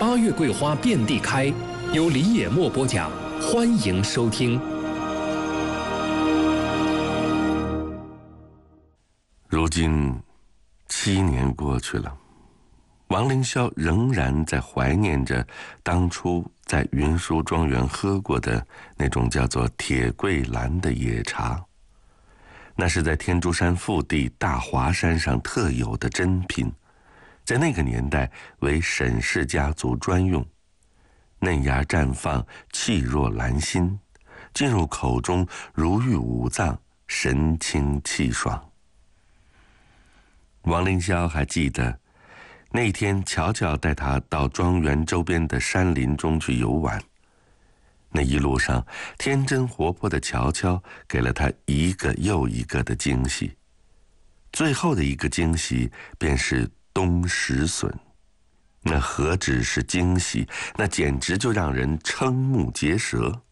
八月桂花遍地开，由李野墨播讲，欢迎收听。 如今7年过去了，王凌霄仍然在怀念着当初在云舒庄园喝过的那种叫做铁桂兰的野茶，那是在天竺山腹地大华山上特有的珍品，在那个年代为沈氏家族专用，嫩芽绽放，气若兰心，进入口中如遇五脏，神清气爽。王凌霄还记得那天乔乔带他到庄园周边的山林中去游玩，那一路上天真活泼的乔乔给了他一个又一个的惊喜，最后的一个惊喜便是冬石笋，那何止是惊喜，那简直就让人瞠目结舌。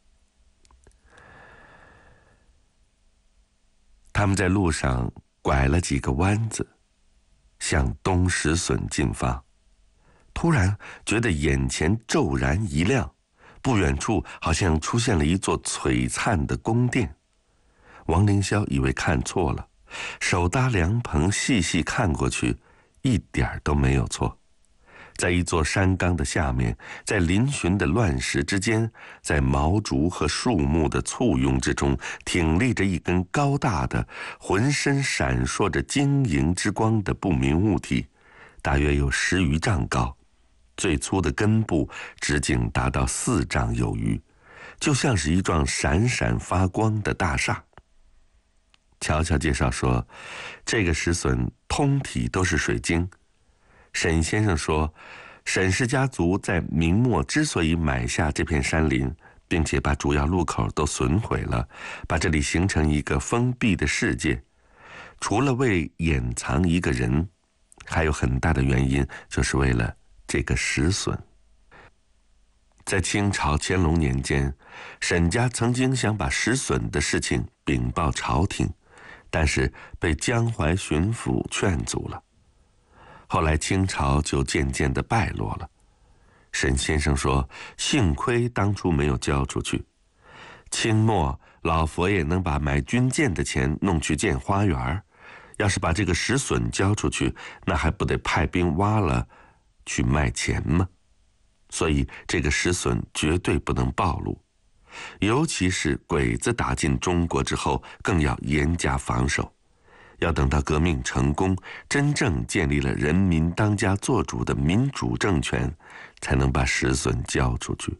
他们在路上拐了几个弯子，向冬石笋进发，突然觉得眼前骤然一亮，不远处好像出现了一座璀璨的宫殿。王凌霄以为看错了，手搭凉棚细细看过去，一点都没有错。在一座山岗的下面，在嶙峋的乱石之间，在毛竹和树木的簇拥之中，挺立着一根高大的、浑身闪烁着晶莹之光的不明物体，大约有10余丈高，最粗的根部直径达到4丈有余，就像是一幢闪闪发光的大厦。乔乔介绍说，这个石笋通体都是水晶。沈先生说，沈氏家族在明末之所以买下这片山林，并且把主要路口都损毁了，把这里形成一个封闭的世界，除了为掩藏一个人，还有很大的原因就是为了这个石笋。在清朝乾隆年间，沈家曾经想把石笋的事情禀报朝廷，但是被江淮巡抚劝阻了。后来清朝就渐渐地败落了。沈先生说，幸亏当初没有交出去。清末老佛爷能把买军舰的钱弄去建花园，要是把这个石笋交出去，那还不得派兵挖了去卖钱吗？所以这个石笋绝对不能暴露，尤其是鬼子打进中国之后，更要严加防守。要等到革命成功，真正建立了人民当家作主的民主政权，才能把石笋交出去。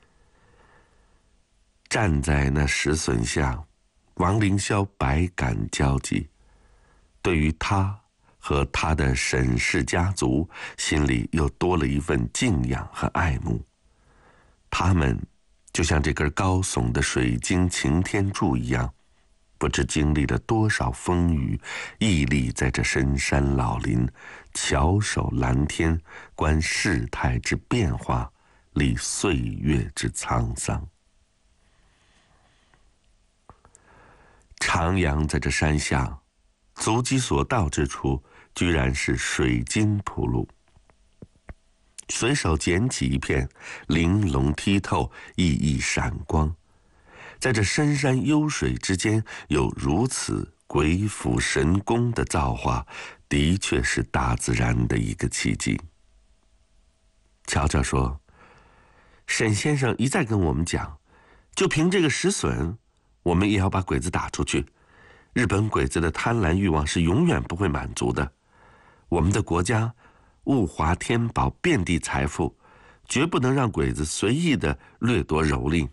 站在那石笋下，王凌霄百感交集，对于他和他的沈氏家族，心里又多了一份敬仰和爱慕。他们就像这根高耸的水晶擎天柱一样，不知经历了多少风雨，屹立在这深山老林，翘首蓝天，观世态之变化，历岁月之沧桑。徜徉在这山下，足迹所到之处，居然是水晶铺路。随手捡起一片，玲珑剔透，熠熠闪光。在这深山幽水之间，有如此鬼斧神工的造化，的确是大自然的一个奇迹。乔乔说，沈先生一再跟我们讲，就凭这个石笋，我们也要把鬼子打出去。日本鬼子的贪婪欲望是永远不会满足的。我们的国家物华天宝，遍地财富，绝不能让鬼子随意的掠夺蹂躏。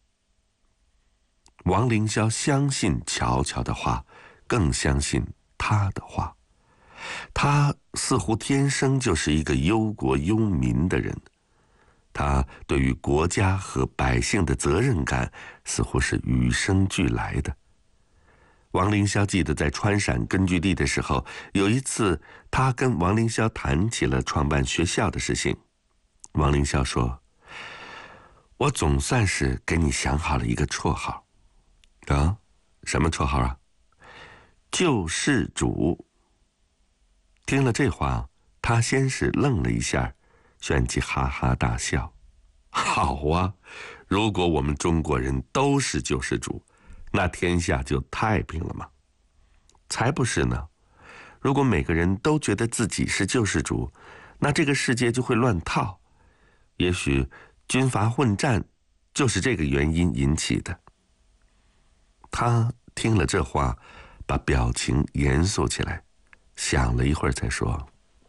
王凌霄相信乔乔的话，更相信他的话。他似乎天生就是一个忧国忧民的人，他对于国家和百姓的责任感似乎是与生俱来的。王凌霄记得在川陕根据地的时候，有一次他跟王凌霄谈起了创办学校的事情。王凌霄说，我总算是给你想好了一个绰号。啊，什么绰号啊？救世主。听了这话，他先是愣了一下， 旋即哈哈大笑。好啊，如果我们中国人都是救世主，那天下就太平了吗？才不是呢！如果每个人都觉得自己是救世主，那这个世界就会乱套。也许军阀混战就是这个原因引起的。他听了这话，把表情严肃起来，想了一会儿才说：“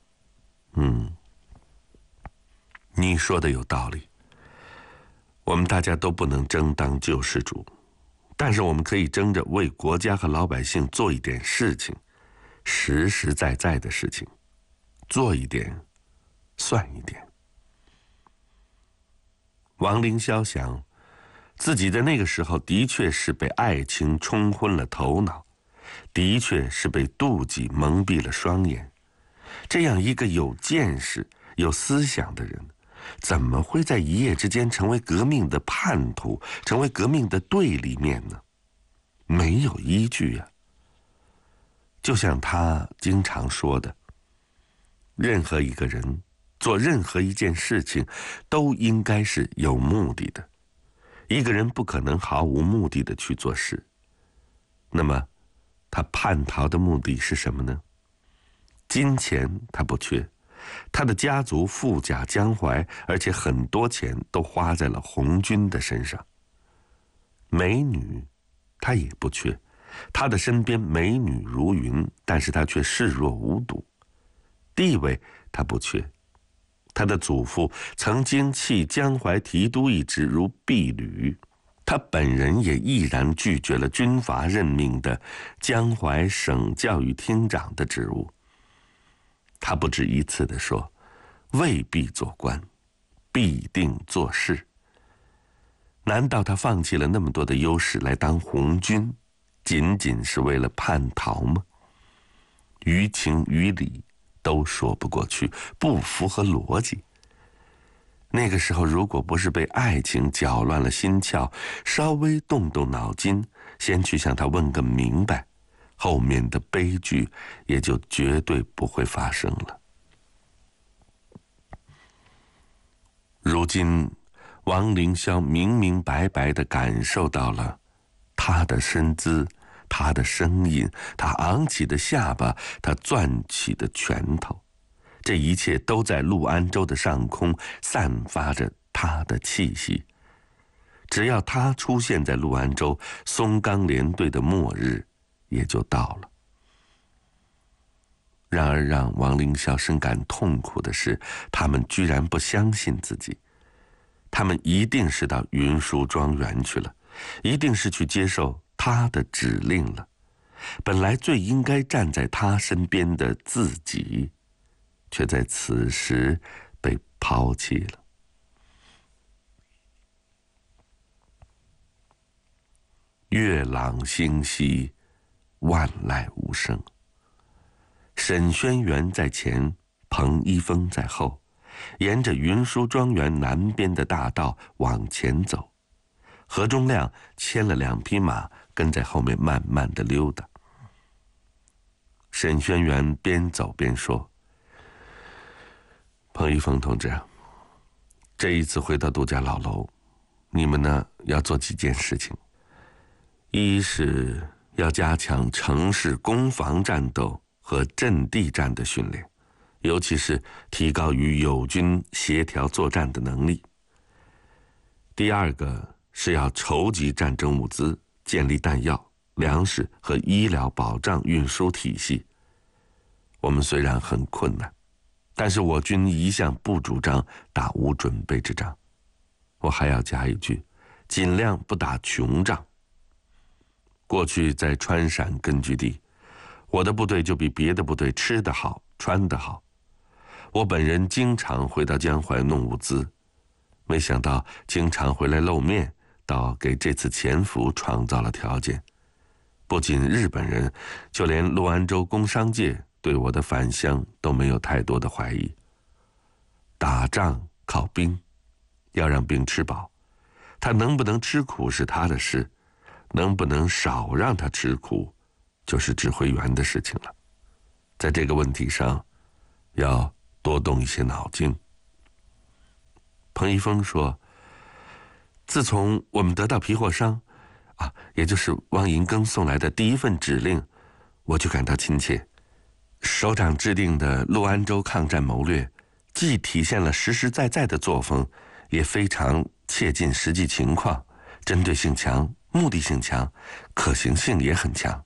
你说的有道理。我们大家都不能争当救世主，但是我们可以争着为国家和老百姓做一点事情，实实在在的事情，做一点，算一点。”王凌霄想，自己在那个时候的确是被爱情冲昏了头脑，的确是被妒忌蒙蔽了双眼。这样一个有见识、有思想的人，怎么会在一夜之间成为革命的叛徒，成为革命的对立面呢？没有依据呀。就像他经常说的，任何一个人做任何一件事情都应该是有目的的，一个人不可能毫无目的的去做事。那么他叛逃的目的是什么呢？金钱他不缺，他的家族富甲江淮，而且很多钱都花在了红军的身上。美女他也不缺，他的身边美女如云，但是他却视若无睹。地位他不缺，他的祖父曾经弃江淮提督一职如敝履，他本人也毅然拒绝了军阀任命的江淮省教育厅长的职务。他不止一次地说，未必做官，必定做事。难道他放弃了那么多的优势来当红军，仅仅是为了叛逃吗？于情于理都说不过去，不符合逻辑。那个时候，如果不是被爱情搅乱了心窍，稍微动动脑筋，先去向他问个明白，后面的悲剧也就绝对不会发生了。如今王凌霄明明白白地感受到了他的身姿，他的声音，他昂起的下巴，他攥起的拳头，这一切都在陆安州的上空散发着他的气息。只要他出现在陆安州，松冈联队的末日也就到了。然而让王凌霄深感痛苦的是，他们居然不相信自己。他们一定是到云舒庄园去了，一定是去接受他的指令了。本来最应该站在他身边的自己，却在此时被抛弃了。月朗星稀，万籁无声。沈轩辕在前，彭一峰在后，沿着云舒庄园南边的大道往前走。何忠亮牵了2匹马，跟在后面慢慢的溜达。沈轩辕边走边说：“彭一峰同志，这一次回到杜家老楼，你们呢要做几件事情。一是要加强城市攻防战斗和阵地战的训练，尤其是提高与友军协调作战的能力。第二个是要筹集战争物资，建立弹药、粮食和医疗保障运输体系。我们虽然很困难，但是我军一向不主张打无准备之仗。我还要加一句，尽量不打穷仗。过去在川陕根据地，我的部队就比别的部队吃得好，穿得好。我本人经常回到江淮弄物资，没想到经常回来露面，倒给这次潜伏创造了条件。不仅日本人，就连陆安州工商界对我的返乡都没有太多的怀疑。打仗靠兵，要让兵吃饱，他能不能吃苦是他的事，能不能少让他吃苦，就是指挥员的事情了。在这个问题上，要多动一些脑筋。 彭一峰说：“自从我们得到皮货商，也就是汪银庚送来的第一份指令，我就感到亲切。首长制定的陆安州抗战谋略，既体现了实实在在的作风，也非常切近实际情况，针对性强，目的性强，可行性也很强。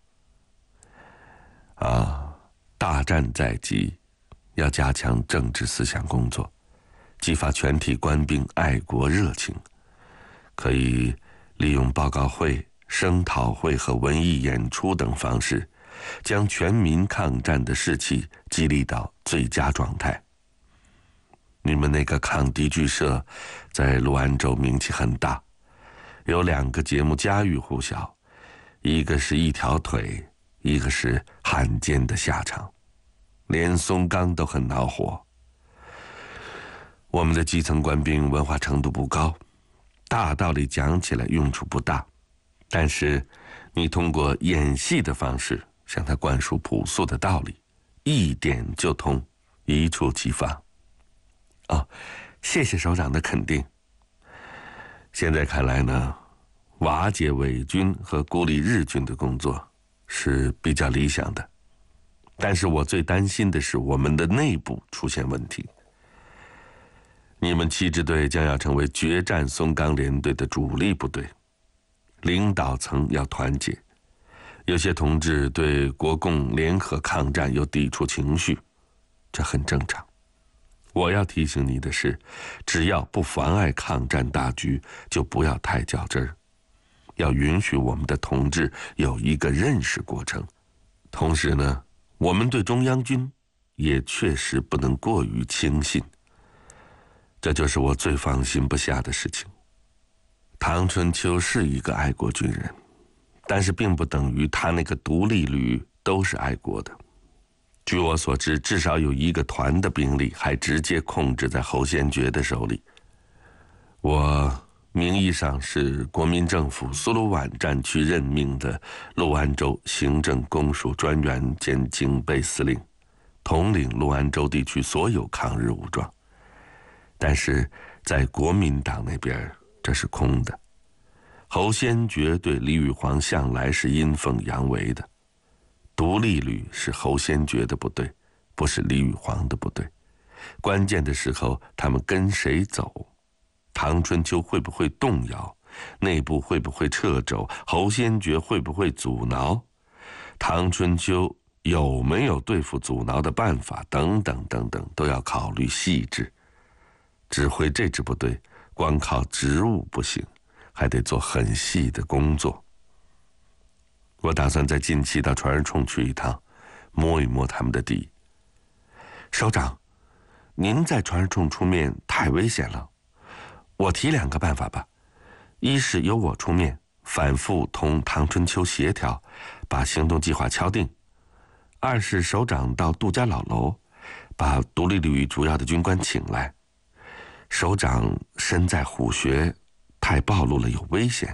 大战在即，要加强政治思想工作，激发全体官兵爱国热情，可以利用报告会、声讨会和文艺演出等方式，将全民抗战的士气激励到最佳状态。你们那个抗敌剧社在陆安州名气很大，有2个节目家喻户晓，一个是一条腿，一个是汉奸的下场，连松冈都很恼火。我们的基层官兵文化程度不高，大道理讲起来用处不大，但是你通过演戏的方式向他灌输朴素的道理，一点就通，一触即发。谢谢首长的肯定。现在看来呢，瓦解伪军和孤立日军的工作是比较理想的，但是我最担心的是我们的内部出现问题。你们7支队将要成为决战松冈联队的主力部队，领导层要团结。有些同志对国共联合抗战有抵触情绪，这很正常。我要提醒你的是，只要不妨碍抗战大局，就不要太较真儿，要允许我们的同志有一个认识过程。同时呢，我们对中央军也确实不能过于轻信，这就是我最放心不下的事情。唐春秋是一个爱国军人，但是并不等于他那个独立旅都是爱国的。据我所知，至少有1个团的兵力还直接控制在侯先觉的手里。我名义上是国民政府苏鲁皖战区任命的陆安州行政公署专员兼警备司令，统领陆安州地区所有抗日武装。但是在国民党那边，这是空的。侯先觉对李宇煌向来是阴奉阳违的。独立旅是侯先觉的部队，不是李宇煌的部队。关键的时候，他们跟谁走？唐春秋会不会动摇？内部会不会掣肘？侯先觉会不会阻挠？唐春秋有没有对付阻挠的办法？等等等等，都要考虑细致。指挥这支部队，光靠职务不行，还得做很细的工作。我打算在近期到传日冲去一趟，摸一摸他们的底。首长，您在传日冲出面太危险了，我提2个办法吧。一是由我出面，反复同唐春秋协调，把行动计划敲定；二是首长到杜家老楼，把独立旅主要的军官请来。首长身在虎穴，太暴露了，有危险。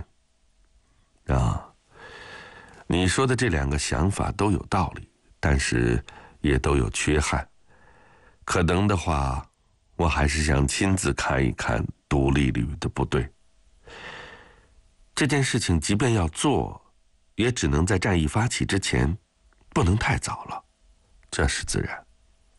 你说的这2个想法都有道理，但是也都有缺憾。可能的话，我还是想亲自看一看独立旅的部队。这件事情即便要做，也只能在战役发起之前，不能太早了，这是自然。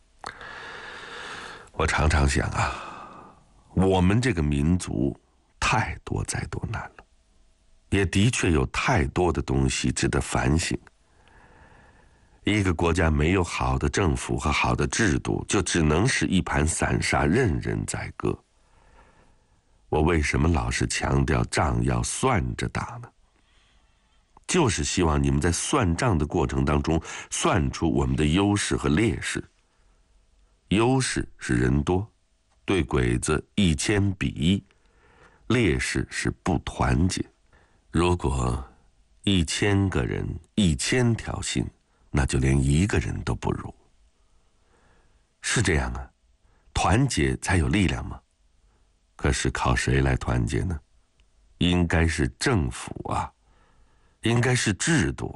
我常常想我们这个民族太多灾多难了，也的确有太多的东西值得反省。一个国家没有好的政府和好的制度，就只能是一盘散沙，任人宰割。我为什么老是强调仗要算着打呢？就是希望你们在算账的过程当中，算出我们的优势和劣势。优势是人多，对鬼子1000比1；劣势是不团结。如果1000个人1000条心，那就连1个人都不如。是这样团结才有力量吗？可是靠谁来团结呢？应该是政府应该是制度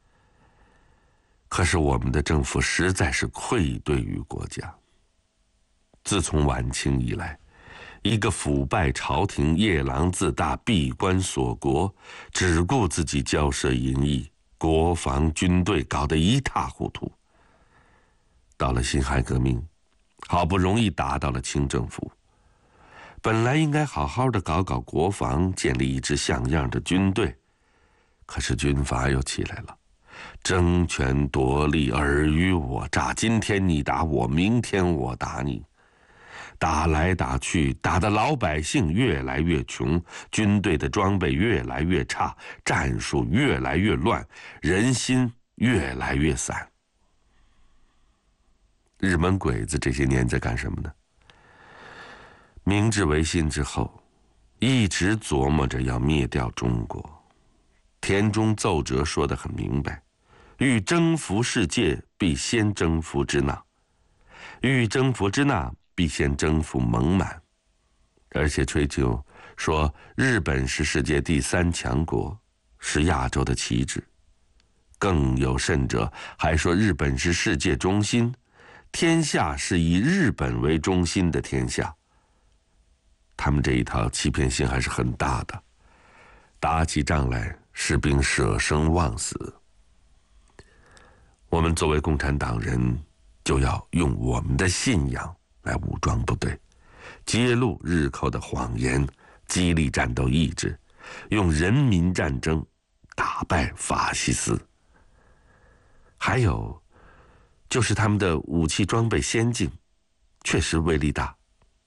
可是我们的政府实在是愧对于国家。自从晚清以来， 一个腐败朝廷、夜郎自大、闭关锁国，只顾自己骄奢淫逸，国防军队搞得一塌糊涂。到了辛亥革命，好不容易打倒了清政府，本来应该好好的搞搞国防，建立一支像样的军队，可是军阀又起来了，争权夺利，尔虞我诈，今天你打我，明天我打你，打来打去，打得老百姓越来越穷，军队的装备越来越差，战术越来越乱，人心越来越散。日本鬼子这些年在干什么呢？明治维新之后，一直琢磨着要灭掉中国。田中奏折说得很明白，欲征服世界，必先征服支那；欲征服支那，必先征服蒙满。而且吹求说日本是世界第3强国，是亚洲的旗帜。更有甚者，还说日本是世界中心，天下是以日本为中心的天下。他们这一套欺骗性还是很大的，打起仗来，士兵舍生忘死。我们作为共产党人，就要用我们的信仰来武装部队，揭露日寇的谎言，激励战斗意志，用人民战争打败法西斯。还有就是他们的武器装备先进，确实威力大。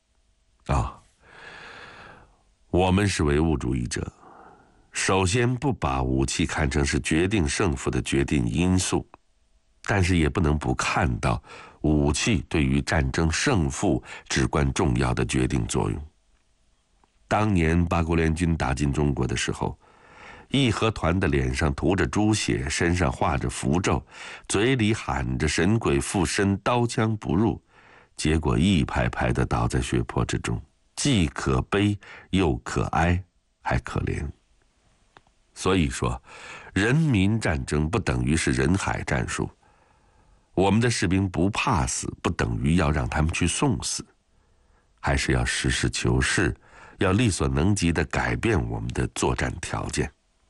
我们是唯物主义者，首先不把武器看成是决定胜负的决定因素，但是也不能不看到武器对于战争胜负至关重要的决定作用。当年八国联军打进中国的时候，义和团的脸上涂着猪血，身上画着符咒，嘴里喊着神鬼附身，刀枪不入，结果一排排的倒在血泊之中，既可悲又可哀，还可怜。所以说，人民战争不等于是人海战术。我们的士兵不怕死，不等于要让他们去送死，还是要实事求是，要力所能及地改变我们的作战条件。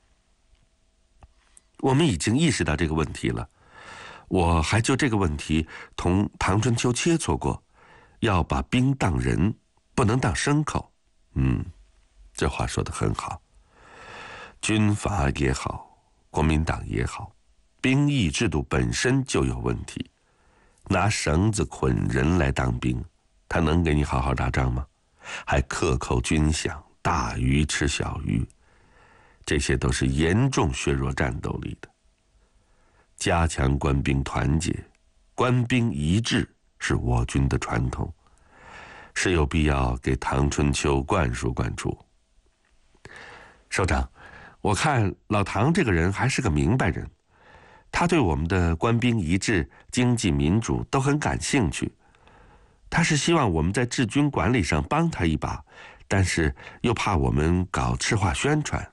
我们已经意识到这个问题了，我还就这个问题同唐春秋切磋过，要把兵当人，不能当牲口。这话说得很好。军阀也好，国民党也好，兵役制度本身就有问题。拿绳子捆人来当兵，他能给你好好打仗吗？还克扣军饷，大鱼吃小鱼，这些都是严重削弱战斗力的。加强官兵团结，官兵一致是我军的传统，是有必要给唐春秋灌输灌输。首长，我看老唐这个人还是个明白人，他对我们的官兵一致、经济民主都很感兴趣。他是希望我们在治军管理上帮他一把，但是又怕我们搞赤化宣传。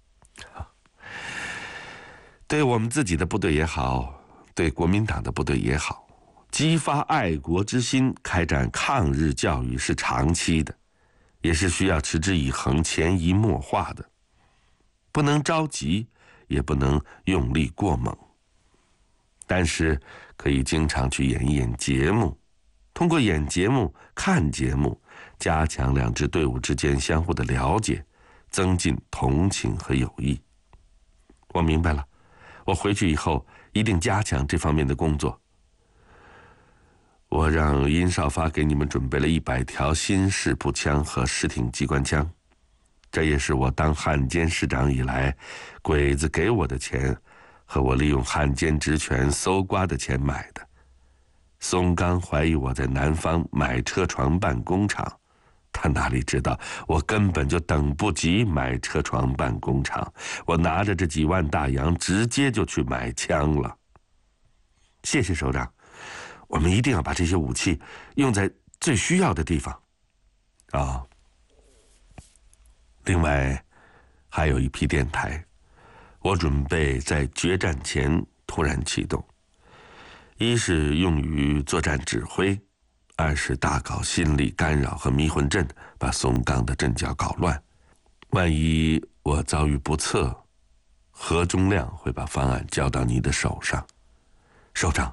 对我们自己的部队也好，对国民党的部队也好，激发爱国之心，开展抗日教育是长期的，也是需要持之以恒、潜移默化的，不能着急，也不能用力过猛。但是可以经常去演一演节目，通过演节目、看节目，加强两支队伍之间相互的了解，增进同情和友谊。我明白了，我回去以后一定加强这方面的工作。我让殷少发给你们准备了100条新式步枪和实挺机关枪，这也是我当汉奸师长以来，鬼子给我的钱和我利用汉奸职权搜刮的钱买的。松冈怀疑我在南方买车床办工厂，他哪里知道我根本就等不及买车床办工厂，我拿着这几万大洋直接就去买枪了。谢谢首长，我们一定要把这些武器用在最需要的地方。另外还有一批电台，我准备在决战前突然启动，一是用于作战指挥， 二是大搞心理干扰和迷魂阵，把宋刚的阵脚搞乱。万一我遭遇不测，何忠亮会把方案交到你的手上。首长，